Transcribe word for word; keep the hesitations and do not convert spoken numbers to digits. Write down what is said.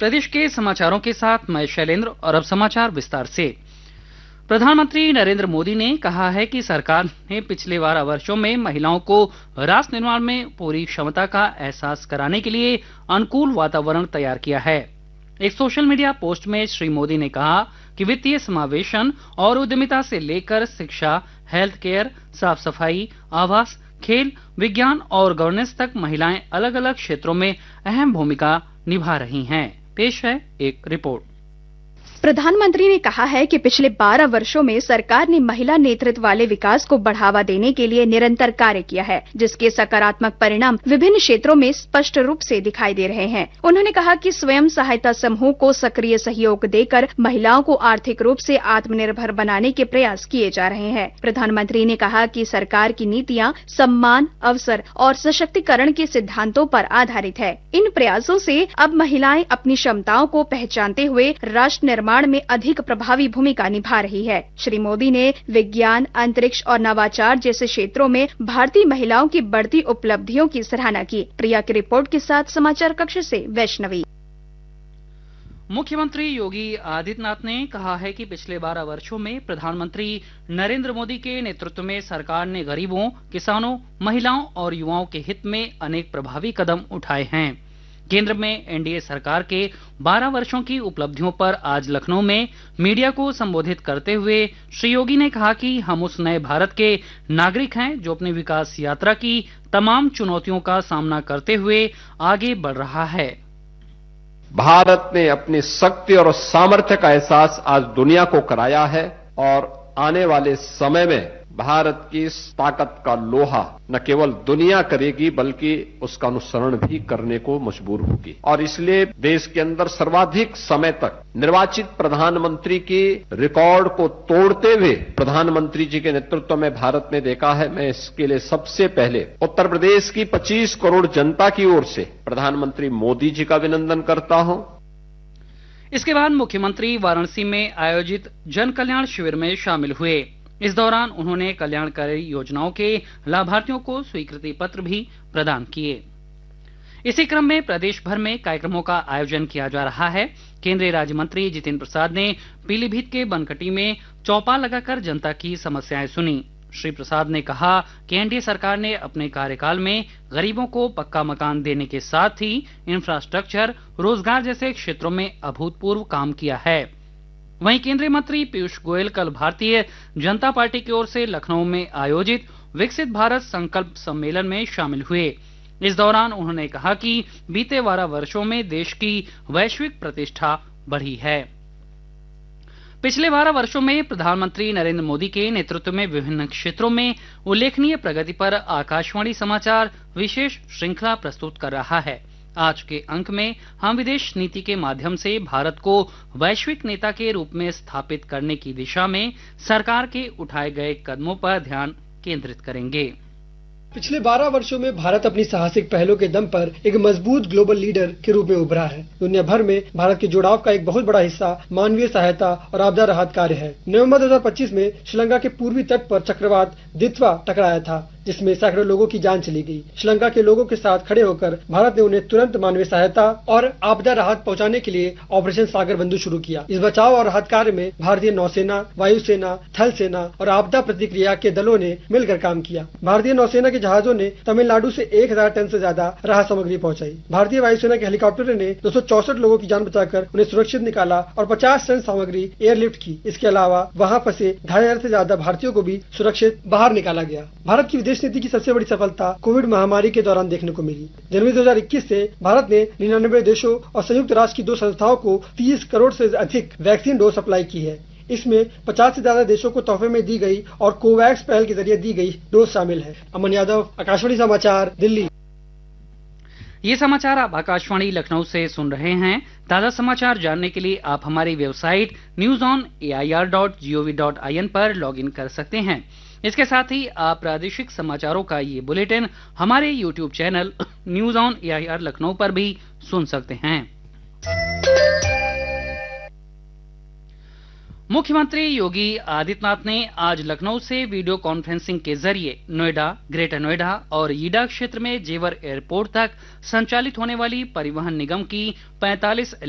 प्रदेश के समाचारों के साथ मैं शैलेंद्र और अब समाचार विस्तार से। प्रधानमंत्री नरेंद्र मोदी ने कहा है कि सरकार ने पिछले बारह वर्षों में महिलाओं को राष्ट्र निर्माण में पूरी क्षमता का एहसास कराने के लिए अनुकूल वातावरण तैयार किया है। एक सोशल मीडिया पोस्ट में श्री मोदी ने कहा कि वित्तीय समावेशन और उद्यमिता से लेकर शिक्षा, हेल्थ केयर, साफ सफाई, आवास, खेल, विज्ञान और गवर्नेंस तक महिलाएं अलग अलग क्षेत्रों में अहम भूमिका निभा रही हैं। पेश है एक रिपोर्ट। प्रधानमंत्री ने कहा है कि पिछले बारह वर्षों में सरकार ने महिला नेतृत्व वाले विकास को बढ़ावा देने के लिए निरंतर कार्य किया है, जिसके सकारात्मक परिणाम विभिन्न क्षेत्रों में स्पष्ट रूप से दिखाई दे रहे हैं। उन्होंने कहा कि स्वयं सहायता समूह को सक्रिय सहयोग देकर महिलाओं को आर्थिक रूप से आत्मनिर्भर बनाने के प्रयास किए जा रहे हैं। प्रधानमंत्री ने कहा कि सरकार की नीतियाँ सम्मान, अवसर और सशक्तिकरण के सिद्धांतों पर आधारित है। इन प्रयासों से अब महिलाएं अपनी क्षमताओं को पहचानते हुए राष्ट्र निर्माण में अधिक प्रभावी भूमिका निभा रही है। श्री मोदी ने विज्ञान, अंतरिक्ष और नवाचार जैसे क्षेत्रों में भारतीय महिलाओं की बढ़ती उपलब्धियों की सराहना की। प्रिया की रिपोर्ट के साथ समाचार कक्ष से वैष्णवी। मुख्यमंत्री योगी आदित्यनाथ ने कहा है कि पिछले बारह वर्षों में प्रधानमंत्री नरेंद्र मोदी के नेतृत्व में सरकार ने गरीबों, किसानों, महिलाओं और युवाओं के हित में अनेक प्रभावी कदम उठाए हैं। केंद्र में एनडीए सरकार के बारह वर्षों की उपलब्धियों पर आज लखनऊ में मीडिया को संबोधित करते हुए श्री योगी ने कहा कि हम उस नए भारत के नागरिक हैं जो अपनी विकास यात्रा की तमाम चुनौतियों का सामना करते हुए आगे बढ़ रहा है। भारत ने अपनी शक्ति और सामर्थ्य का एहसास आज दुनिया को कराया है और आने वाले समय में भारत की इस ताकत का लोहा न केवल दुनिया करेगी बल्कि उसका अनुसरण भी करने को मजबूर होगी। और इसलिए देश के अंदर सर्वाधिक समय तक निर्वाचित प्रधानमंत्री की रिकॉर्ड को तोड़ते हुए प्रधानमंत्री जी के नेतृत्व में भारत ने देखा है। मैं इसके लिए सबसे पहले उत्तर प्रदेश की पच्चीस करोड़ जनता की ओर से प्रधानमंत्री मोदी जी का अभिनंदन करता हूं। इसके बाद मुख्यमंत्री वाराणसी में आयोजित जन कल्याण शिविर में शामिल हुए। इस दौरान उन्होंने कल्याणकारी योजनाओं के लाभार्थियों को स्वीकृति पत्र भी प्रदान किए। इसी क्रम में प्रदेश भर में कार्यक्रमों का आयोजन किया जा रहा है। केंद्रीय राज्य मंत्री जितेंद्र प्रसाद ने पीलीभीत के बनकटी में चौपाल लगाकर जनता की समस्याएं सुनी। श्री प्रसाद ने कहा कि एनडीए सरकार ने अपने कार्यकाल में गरीबों को पक्का मकान देने के साथ ही इंफ्रास्ट्रक्चर, रोजगार जैसे क्षेत्रों में अभूतपूर्व काम किया है। वहीं केंद्रीय मंत्री पीयूष गोयल कल भारतीय जनता पार्टी की ओर से लखनऊ में आयोजित विकसित भारत संकल्प सम्मेलन में शामिल हुए। इस दौरान उन्होंने कहा कि बीते बारह वर्षों में देश की वैश्विक प्रतिष्ठा बढ़ी है। पिछले बारह वर्षों में प्रधानमंत्री नरेंद्र मोदी के नेतृत्व में विभिन्न क्षेत्रों में उल्लेखनीय प्रगति पर आकाशवाणी समाचार विशेष श्रृंखला प्रस्तुत कर रहा है। आज के अंक में हम विदेश नीति के माध्यम से भारत को वैश्विक नेता के रूप में स्थापित करने की दिशा में सरकार के उठाए गए कदमों पर ध्यान केंद्रित करेंगे। पिछले बारह वर्षों में भारत अपनी साहसिक पहलों के दम पर एक मजबूत ग्लोबल लीडर के रूप में उभरा है। दुनिया भर में भारत के जुड़ाव का एक बहुत बड़ा हिस्सा मानवीय सहायता और आपदा राहत कार्य है। नवंबर दो हज़ार पच्चीस में श्रीलंका के पूर्वी तट पर चक्रवात दित्वा टकराया था, जिसमें सैकड़ों लोगों की जान चली गई। श्रीलंका के लोगों के साथ खड़े होकर भारत ने उन्हें तुरंत मानवीय सहायता और आपदा राहत पहुंचाने के लिए ऑपरेशन सागर बंधु शुरू किया। इस बचाव और राहत कार्य में भारतीय नौसेना, वायुसेना, थल सेना और आपदा प्रतिक्रिया के दलों ने मिलकर काम किया। भारतीय नौसेना के जहाजों ने तमिलनाडु से एक हजार टन से ज्यादा राहत सामग्री पहुंचाई। भारतीय वायुसेना के हेलीकॉप्टरों ने दो सौ चौसठ लोगों की जान बचाकर उन्हें सुरक्षित निकाला और पचास टन सामग्री एयरलिफ्ट की। इसके अलावा वहां फंसे ढाई हजार से ज्यादा भारतीयों को भी सुरक्षित बाहर निकाला गया। भारत की विदेश नीति की सबसे बड़ी सफलता कोविड महामारी के दौरान देखने को मिली। जनवरी दो हज़ार इक्कीस से भारत ने निन्यानवे देशों और संयुक्त राष्ट्र की दो संस्थाओं को तीस करोड़ से अधिक वैक्सीन डोज सप्लाई की है। इसमें पचास से ज्यादा देशों को तोहफे में दी गई और कोवैक्स पहल के जरिए दी गई डोज शामिल है। अमन यादव, आकाशवाणी समाचार, दिल्ली। ये समाचार आप आकाशवाणी लखनऊ से सुन रहे हैं। ताजा समाचार जानने के लिए आप हमारी website news on A I R dot G O V dot I N पर लॉग इन कर सकते हैं। इसके साथ ही आप प्रादेशिक समाचारों का ये बुलेटिन हमारे YouTube channel news on A I R Lucknow पर भी सुन सकते हैं। मुख्यमंत्री योगी आदित्यनाथ ने आज लखनऊ से वीडियो कॉन्फ्रेंसिंग के जरिए नोएडा, ग्रेटर नोएडा और ईडा क्षेत्र में जेवर एयरपोर्ट तक संचालित होने वाली परिवहन निगम की पैंतालीस